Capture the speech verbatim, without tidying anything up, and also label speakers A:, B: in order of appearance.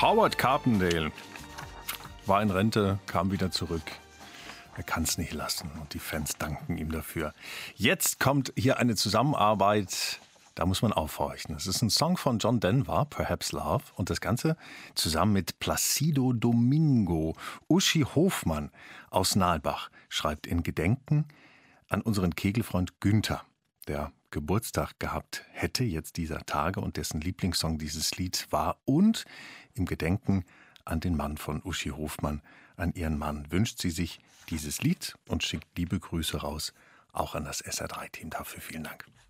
A: Howard Carpendale war in Rente, kam wieder zurück. Er kann es nicht lassen und die Fans danken ihm dafür. Jetzt kommt hier eine Zusammenarbeit, da muss man aufhorchen. Es ist ein Song von John Denver, Perhaps Love, und das Ganze zusammen mit Placido Domingo. Uschi Hofmann aus Nalbach schreibt in Gedenken an unseren Kegelfreund Günther, der Geburtstag gehabt hätte jetzt dieser Tage und dessen Lieblingssong dieses Lied war, und im Gedenken an den Mann von Uschi Hofmann, an ihren Mann, wünscht sie sich dieses Lied und schickt liebe Grüße raus, auch an das S R drei Team. Dafür vielen Dank.